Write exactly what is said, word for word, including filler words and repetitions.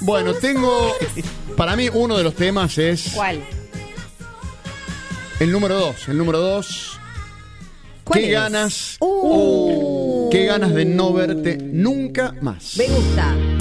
Bueno, tengo... Para mí uno de los temas es... ¿Cuál? El número dos. El número dos... ¿Cuál ¿Qué es? ganas? Uh. Qué ganas de no verte nunca más. Me gusta.